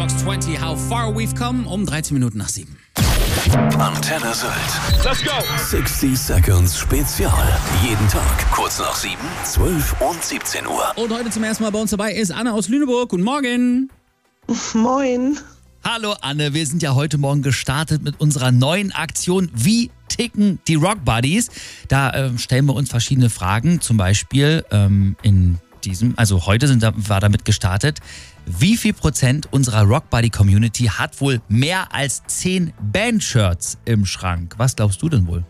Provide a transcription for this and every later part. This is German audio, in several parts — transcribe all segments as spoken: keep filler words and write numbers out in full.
Matchbox zwanzig, How Far We've Come, um dreizehn Minuten nach sieben. Antenne Sylt. Let's go. sechzig Seconds Spezial. Jeden Tag kurz nach sieben, zwölf und siebzehn Uhr. Und heute zum ersten Mal bei uns dabei ist Anne aus Lüneburg. Guten Morgen. Moin. Hallo Anne, wir sind ja heute Morgen gestartet mit unserer neuen Aktion Wie ticken die Rock Buddies? Da äh, stellen wir uns verschiedene Fragen, zum Beispiel ähm, in diesem, also heute sind da, war damit gestartet, wie viel Prozent unserer Rock Buddy Community hat wohl mehr als zehn Bandshirts im Schrank? Was glaubst du denn wohl?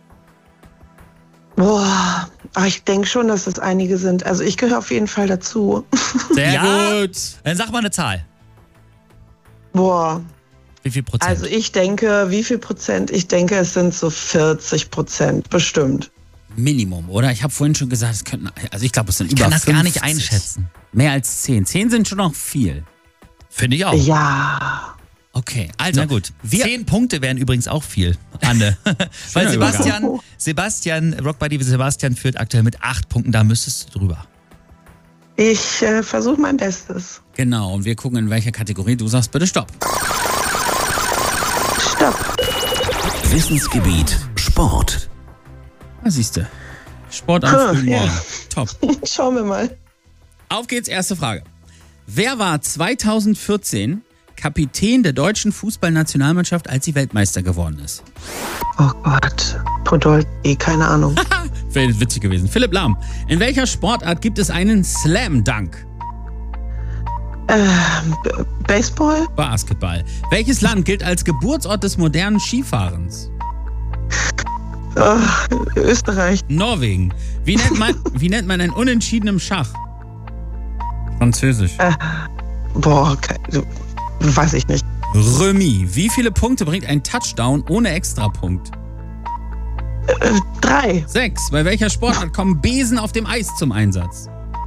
Boah, aber ich denke schon, dass es einige sind. Also ich gehöre auf jeden Fall dazu. Sehr ja, gut. Dann sag mal eine Zahl. Boah. Wie viel Prozent? Also ich denke, wie viel Prozent? Ich denke, es sind so vierzig Prozent, bestimmt. Minimum, oder? Ich habe vorhin schon gesagt, es könnten, also ich glaube, es sind ich über kann das fünfzig. Gar nicht einschätzen. Mehr als zehn. zehn sind schon noch viel. Finde ich auch. Ja. Okay, also na gut. Wir Zehn Punkte wären übrigens auch viel, Anne. Weil Sebastian, Sebastian, Rock Buddy Sebastian führt aktuell mit acht Punkten, da müsstest du drüber. Ich äh, versuche mein Bestes. Genau, und wir gucken, in welcher Kategorie. Du sagst bitte Stopp. Stopp. Wissensgebiet Sport. Was siehst du? Sport am Ah, frühen ja. Morgen. Top. Schauen wir mal. Auf geht's, erste Frage. Wer war zweitausendvierzehn Kapitän der deutschen Fußballnationalmannschaft, als sie Weltmeister geworden ist? Oh Gott. Podolski, keine Ahnung. Wäre witzig gewesen. Philipp Lahm. In welcher Sportart gibt es einen Slam Dunk? ähm, B- Baseball? Basketball. Welches Land gilt als Geburtsort des modernen Skifahrens? Oh, Österreich. Norwegen. Wie nennt man, wie nennt man einen Unentschieden Schach? Französisch. Äh, boah, ke- weiß ich nicht. Remis. Wie viele Punkte bringt ein Touchdown ohne Extrapunkt? Äh, drei. Sechs. Bei welcher Sportart kommen Besen auf dem Eis zum Einsatz?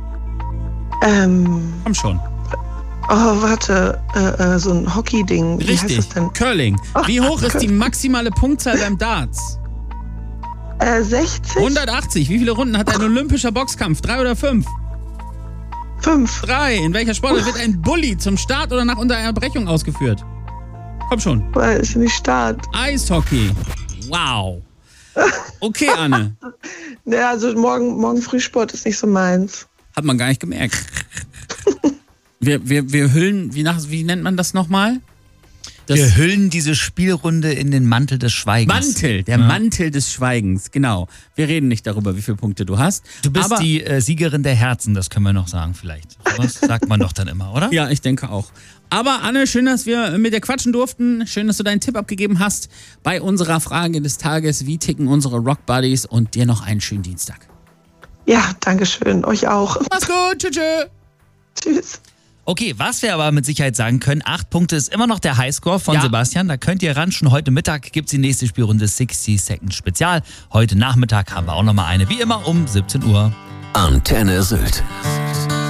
Ähm, Komm schon. oh, warte. Äh, äh, so ein Hockey-Ding. Wie heißt Richtig. das denn? Curling. Wie hoch ist die maximale Punktzahl beim Darts? Äh, sechzig? hundertachtzig. Wie viele Runden hat ein olympischer Boxkampf? Drei oder fünf? Fünf. Drei. In welcher Sportart wird ein Bully zum Start oder nach Unterbrechung ausgeführt? Komm schon. Weil ich nicht Start. Eishockey. Wow. Okay, Anne. Ja, also morgen, morgen Frühsport ist nicht so meins. Hat man gar nicht gemerkt. Wir, wir, wir hüllen, wie, nach, wie nennt man das nochmal? Das Wir hüllen diese Spielrunde in den Mantel des Schweigens. Mantel, der Ja. Mantel des Schweigens, genau. Wir reden nicht darüber, wie viele Punkte du hast. Du bist aber, die äh, Siegerin der Herzen, das können wir noch sagen vielleicht. Das sagt man doch dann immer, oder? Ja, ich denke auch. Aber Anne, schön, dass wir mit dir quatschen durften. Schön, dass du deinen Tipp abgegeben hast bei unserer Frage des Tages. Wie ticken unsere Rock Buddies? Und dir noch einen schönen Dienstag. Ja, danke schön. Euch auch. Mach's gut, tschüss. tschüss. Tschüss. Okay, was wir aber mit Sicherheit sagen können, acht Punkte ist immer noch der Highscore von Ja. Sebastian. Da könnt ihr ran. Schon heute Mittag gibt's die nächste Spielrunde sechzig Seconds Spezial. Heute Nachmittag haben wir auch nochmal eine, wie immer um siebzehn Uhr. Antenne Sylt.